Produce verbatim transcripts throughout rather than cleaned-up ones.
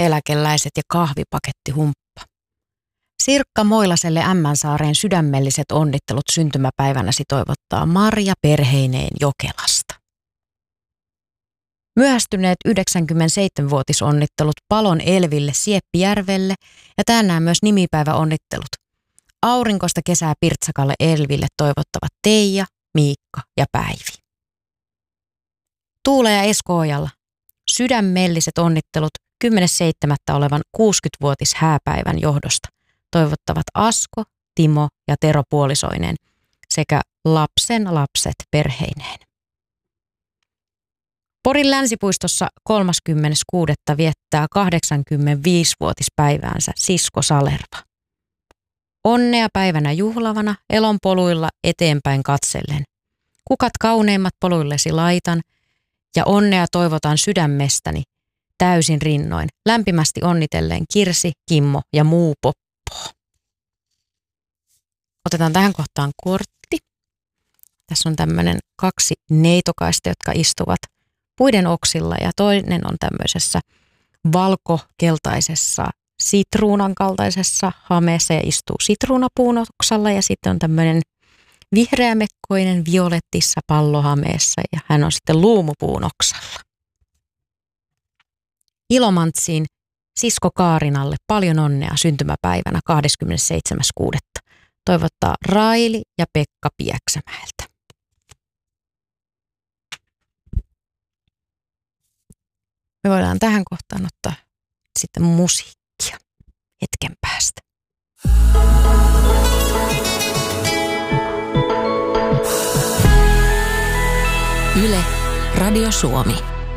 eläkeläiset ja kahvipaketti-humppa. Sirkka Moilaselle Ämmänsaareen sydämelliset onnittelut syntymäpäivänäsi toivottaa Marja perheineen Jokelasta. Myöhästyneet yhdeksänkymmentäseitsemänvuotisonnittelut Palon Elville Sieppijärvelle ja tänään myös nimipäiväonnittelut. Aurinkoista kesää Pirtsakalle Elville toivottavat Teija, Miikka ja Päivi. Tuule ja Esko Ojalla sydämelliset onnittelut kymmenes seitsemättä olevan kuusikymmenvuotis hääpäivän johdosta toivottavat Asko, Timo ja Tero puolisoineen sekä lapsen lapset perheineen. Porin Länsipuistossa kolmaskymmenes kuudetta viettää kahdeksankymmentäviisivuotispäiväänsä Sisko Salerva. Onnea päivänä juhlavana elon poluilla eteenpäin katsellen. Kukat kauneimmat poluillesi laitan ja onnea toivotan sydämestäni täysin rinnoin. Lämpimästi onnitellen Kirsi, Kimmo ja muu poppo. Otetaan tähän kohtaan kortti. Tässä on tämmöinen kaksi neitokaista, jotka istuvat puiden oksilla ja toinen on tämmöisessä valkokeltaisessa sitruunan kaltaisessa hameessa ja istuu sitruunapuun oksalla ja sitten on tämmöinen vihreämekkoinen violettissa pallohameessa ja hän on sitten luumupuun oksalla. Ilomantsiin sisko Kaarinalle paljon onnea syntymäpäivänä kahdeskymmenesseitsemäs kuudetta toivottaa Raili ja Pekka Pieksämäeltä. Me voidaan tähän kohtaan ottaa sitten musiikkia hetken päästä. Yle, Radio Suomi.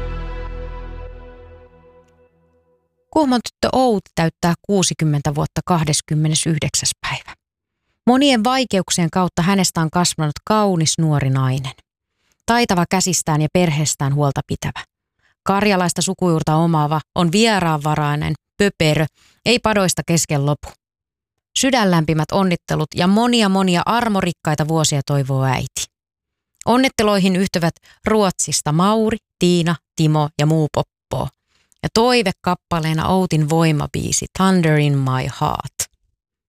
Kuhmon tyttö Outi täyttää kuusikymmentä vuotta kahdeskymmenesyhdeksäs päivä. Monien vaikeuksien kautta hänestä on kasvanut kaunis nuori nainen. Taitava käsistään ja perheestään huolta pitävä. Karjalaista sukujuurta omaava, on vieraanvarainen, pöperö, ei padoista kesken lopu. Sydänlämpimät onnittelut ja monia monia armorikkaita vuosia toivoo äiti. Onnitteloihin yhtyvät Ruotsista Mauri, Tiina, Timo ja muu poppoo. Ja toivekappaleena Outin voimabiisi Thunder in my heart.